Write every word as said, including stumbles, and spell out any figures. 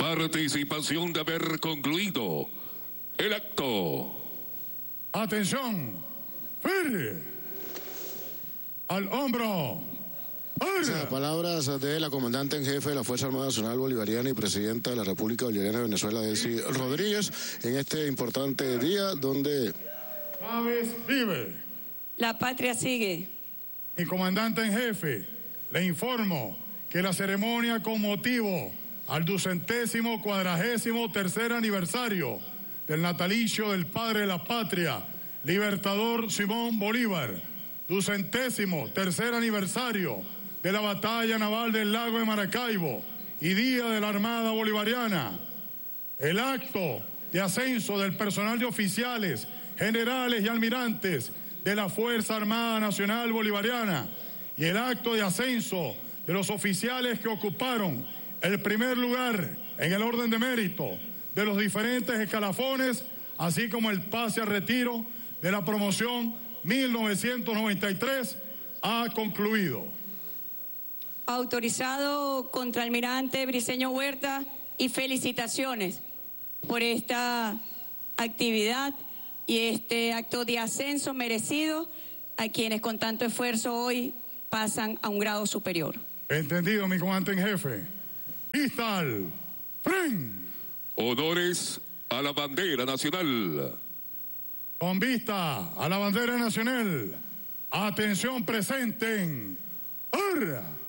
participación de haber concluido el acto. Atención, firme, al hombro. Las palabras de la comandante en jefe de la Fuerza Armada Nacional Bolivariana y presidenta de la República Bolivariana de Venezuela, Delcy Rodríguez, en este importante día donde Chávez vive. La patria sigue. Mi comandante en jefe, le informo que la ceremonia con motivo al ducentésimo cuadragésimo tercer aniversario del natalicio del padre de la patria, Libertador Simón Bolívar, ducentésimo tercer aniversario de la batalla naval del lago de Maracaibo y día de la Armada Bolivariana, el acto de ascenso del personal de oficiales, generales y almirantes de la Fuerza Armada Nacional Bolivariana y el acto de ascenso de los oficiales que ocuparon el primer lugar en el orden de mérito de los diferentes escalafones, así como el pase a retiro de la promoción mil novecientos noventa y tres, ha concluido. Autorizado contraalmirante Briceño Huerta, y felicitaciones por esta actividad y este acto de ascenso merecido a quienes con tanto esfuerzo hoy pasan a un grado superior. Entendido, mi comandante en jefe. Cristal, Fren. Honores a la bandera nacional. Con vista a la bandera nacional, atención, presenten. ¡Hurra!